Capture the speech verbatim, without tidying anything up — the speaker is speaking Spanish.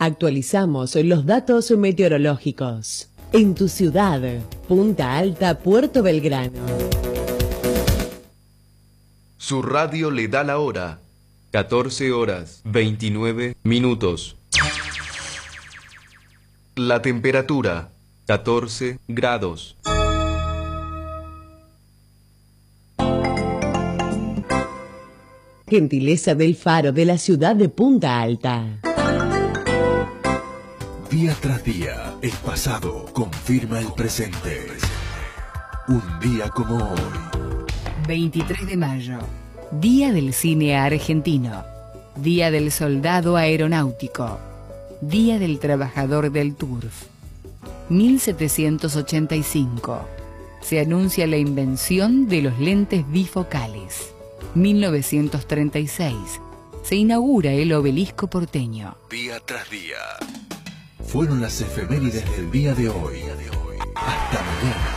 Actualizamos los datos meteorológicos. En tu ciudad, Punta Alta, Puerto Belgrano. Su radio le da la hora. catorce horas, veintinueve minutos. La temperatura, catorce grados. Gentileza del Faro de la ciudad de Punta Alta. Día tras día, el pasado confirma el presente. Un día como hoy. veintitrés de mayo, Día del Cine Argentino, Día del Soldado Aeronáutico, Día del Trabajador del Turf. mil setecientos ochenta y cinco, se anuncia la invención de los lentes bifocales. mil novecientos treinta y seis, se inaugura el Obelisco porteño. Día tras día. Fueron las efemérides del día de hoy. Hasta mañana.